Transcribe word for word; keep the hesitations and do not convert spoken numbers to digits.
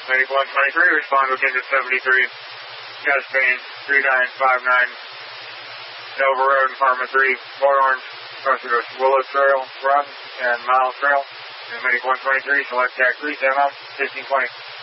Medic one twenty-three, respond to Kindred seventy-three. Chest pain, three nine five nine. Nova Road, Apartment three, Port Orange. Crossing goes Willow Trail, Run, and Miles Trail. And Medic one twenty-three, select tax three, ten out, fifteen twenty.